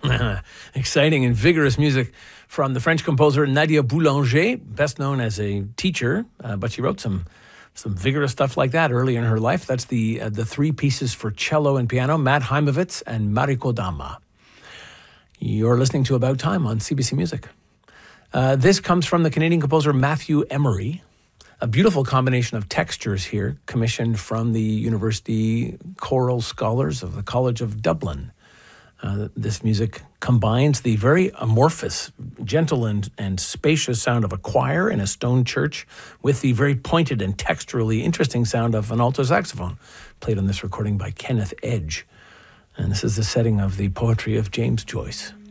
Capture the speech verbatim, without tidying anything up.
Exciting and vigorous music from the French composer Nadia Boulanger, best known as a teacher, uh, but she wrote some some vigorous stuff like that early in her life. That's the uh, the three pieces for cello and piano, Matt Heimovitz and Mariko Dama. You're listening to About Time on C B C Music. Uh, this comes from the Canadian composer Matthew Emery. A beautiful combination of textures here, commissioned from the University Choral Scholars of the College of Dublin. Uh, this music combines the very amorphous, gentle and, and spacious sound of a choir in a stone church with the very pointed and texturally interesting sound of an alto saxophone, played on this recording by Kenneth Edge. And this is the setting of the poetry of James Joyce.